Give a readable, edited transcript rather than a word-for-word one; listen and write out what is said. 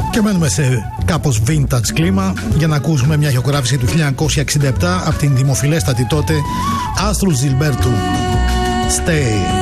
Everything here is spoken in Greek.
Και μένουμε σε κάπως vintage κλίμα για να ακούσουμε μια ηχογράφηση του 1967 από την δημοφιλέστατη τότε Άστρου Ζιλμπέρτου. Stay.